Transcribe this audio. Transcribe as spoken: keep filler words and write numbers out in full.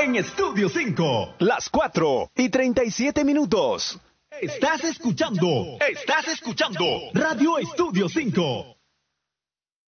en Estudio cinco. Las cuatro y treinta y siete minutos. Estás escuchando, estás escuchando Radio Estudio cinco.